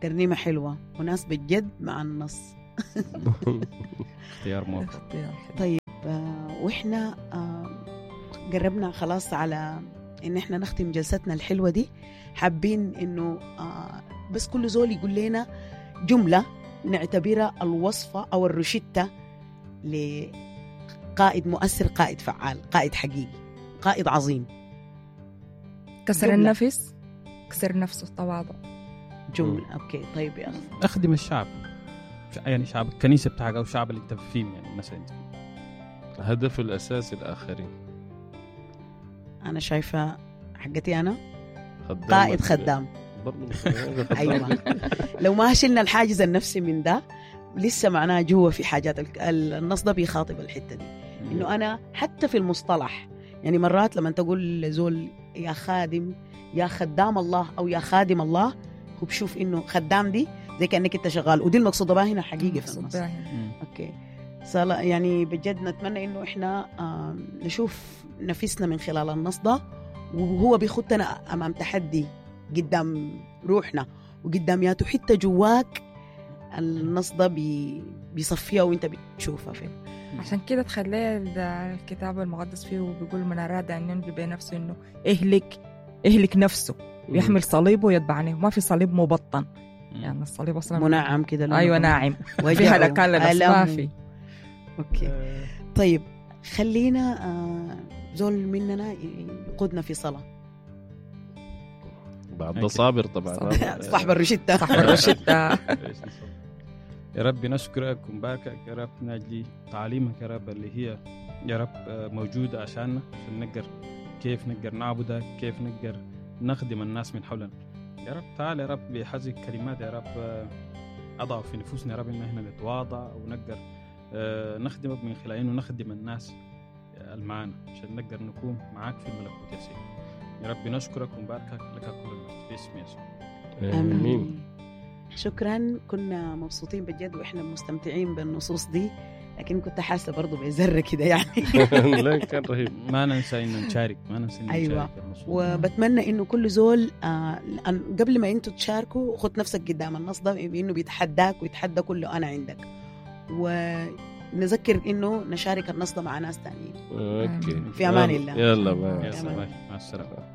ترنيمة حلوة مناسبة جد مع النص. اختيار موفق. طيب وإحنا قربنا خلاص على إن إحنا نختم جلستنا الحلوة دي. حابين إنه بس كل زول يقول لنا جملة نعتبرها الوصفة أو الروشتة لقائد مؤثر، قائد فعال، قائد حقيقي، قائد عظيم. كسر جملة. النفس، كسر نفسه، التواضع. جملة. أوكي طيب يا أخي. أخدم الشعب، يعني شعب الكنيسة بتاعك أو شعب اللي أنت فيه، يعني مثلا هدف الأساسي الآخرين. أنا شايفة حقتي أنا خدام قائد خدام. أيوة. لو ما شلنا الحاجز النفسي من ده لسه معناه جوا في حاجات. النص ده بيخاطب الحتة دي، إنه أنا حتى في المصطلح يعني مرات لما تقول لزول يا خادم يا خدام الله أو يا خادم الله، هو بشوف إنه خدام دي زي كأنك أنت شغال، ودي المقصودة بها هنا حقيقة في النص. أوكي يعني بجد نتمنى إنه إحنا نشوف نفسنا من خلال النص ده، وهو بيخطنا أمام تحدي قدام روحنا وقدام ياتو حتى جواك. النص ده بيصفيها وانت بتشوفها فيه. عشان كده تخليه الكتاب المقدس فيه وبيقول من أراد أن ينجي بنفسه إنه إهلك نفسه، بيحمل صليبه ويتبعني. ما في صليب مبطن، يعني الصليب أصلا منعم كده. أيوة ناعم، في هلكان لنفس ما في. أوكي طيب خلينا زول مننا يقودنا في صلاة بعد ده صابر طبعا. صاحب الرشدة. صاحب الرشدة. يا رب نشكرك ونباركك يا رب، نجي تعليمك يا رب اللي هي يا رب موجودة عشان نقدر كيف نقدر نعبدك، كيف نقدر نخدم الناس من حولنا. يا رب تعال يا رب بهذه الكلمات يا رب أضع في نفوسنا يا رب إن إحنا نتواضع ونقدر نخدمك من خلال إنه نخدم الناس المعانا عشان نقدر نكون معاك في الملكوت يا سيدي. يا رب نشكرك ونباركك لك كل المجد في اسم يسوع. آمين. شكرا. كنا مبسوطين بجد وإحنا مستمتعين بالنصوص دي، لكن كنت حاسة برضو بذرة كده يعني. لا كان رهيب. ما ننسى إنه نشارك، ما ننسى إنه أيوة. نشارك. وبتمنى إنه كل زول قبل ما أنتوا تشاركوا خد نفسك قدام النص ده إنه بيتحداك ويتحدى كله أنا عندك، ونذكر إنه نشارك النص ده مع ناس تانيين. أوكي. في أمان الله. يلا مع السلامة.